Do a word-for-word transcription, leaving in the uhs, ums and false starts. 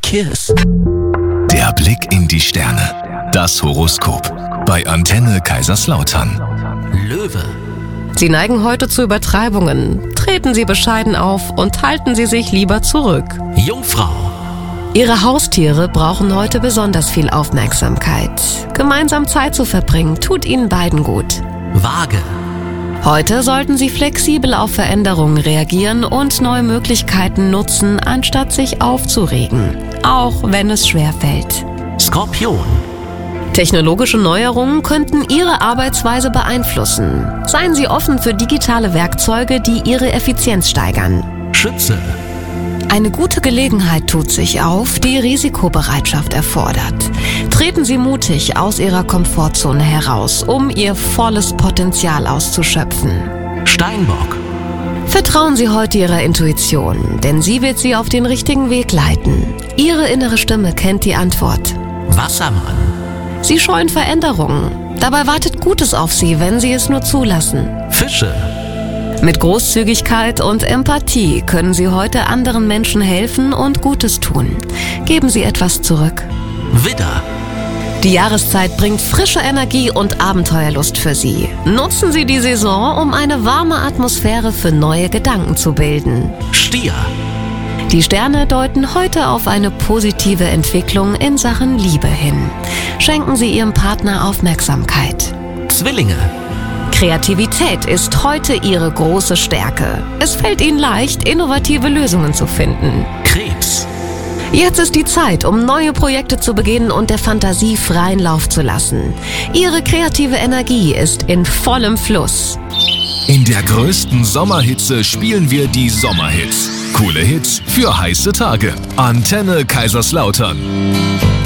kiss. Der Blick in die Sterne. Das Horoskop. Bei Antenne Kaiserslautern. Löwe. Sie neigen heute zu Übertreibungen. Treten Sie bescheiden auf und halten Sie sich lieber zurück. Jungfrau. Ihre Haustiere brauchen heute besonders viel Aufmerksamkeit. Gemeinsam Zeit zu verbringen, tut Ihnen beiden gut. Waage. Heute sollten Sie flexibel auf Veränderungen reagieren und neue Möglichkeiten nutzen, anstatt sich aufzuregen, auch wenn es schwerfällt. Skorpion. Technologische Neuerungen könnten Ihre Arbeitsweise beeinflussen. Seien Sie offen für digitale Werkzeuge, die Ihre Effizienz steigern. Schütze. Eine gute Gelegenheit tut sich auf, die Risikobereitschaft erfordert. Treten Sie mutig aus Ihrer Komfortzone heraus, um Ihr volles Potenzial auszuschöpfen. Steinbock. Vertrauen Sie heute Ihrer Intuition, denn sie wird Sie auf den richtigen Weg leiten. Ihre innere Stimme kennt die Antwort. Wassermann. Sie scheuen Veränderungen. Dabei wartet Gutes auf Sie, wenn Sie es nur zulassen. Fische. Mit Großzügigkeit und Empathie können Sie heute anderen Menschen helfen und Gutes tun. Geben Sie etwas zurück. Widder. Die Jahreszeit bringt frische Energie und Abenteuerlust für Sie. Nutzen Sie die Saison, um eine warme Atmosphäre für neue Gedanken zu bilden. Stier. Die Sterne deuten heute auf eine positive Entwicklung in Sachen Liebe hin. Schenken Sie Ihrem Partner Aufmerksamkeit. Zwillinge. Kreativität ist heute Ihre große Stärke. Es fällt Ihnen leicht, innovative Lösungen zu finden. Krebs. Jetzt ist die Zeit, um neue Projekte zu beginnen und der Fantasie freien Lauf zu lassen. Ihre kreative Energie ist in vollem Fluss. In der größten Sommerhitze spielen wir die Sommerhits. Coole Hits für heiße Tage. Antenne Kaiserslautern.